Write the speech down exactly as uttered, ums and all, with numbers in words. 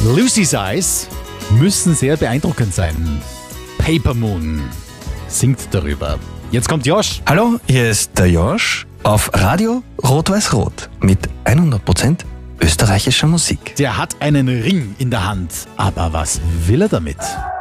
Lucy's Eyes müssen sehr beeindruckend sein. Paper Moon singt darüber. Jetzt kommt Josh. Hallo, hier ist der Josh auf Radio Rot-Weiß-Rot mit hundert Prozent österreichischer Musik. Der hat einen Ring in der Hand. Aber was will er damit?